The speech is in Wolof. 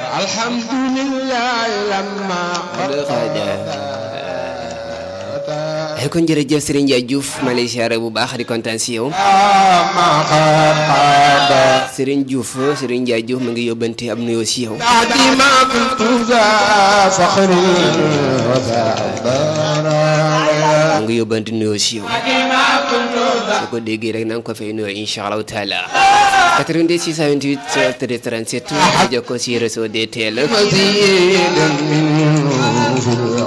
alhamdulillahi lamma kon jërëjëf Serigne Ndiaye Diouf ma lay siyaare bu baax di kontaan si yow Serigne Diouf Serigne Ndiaye Diouf ma ngi yóbbante ab nuyoo si yow ma ngi yóbbante nuyoo si yow su ko déggee rek na nga ko fay nuyoo incha allahu taala 88 628 37 37 jokkoo si réseau DTL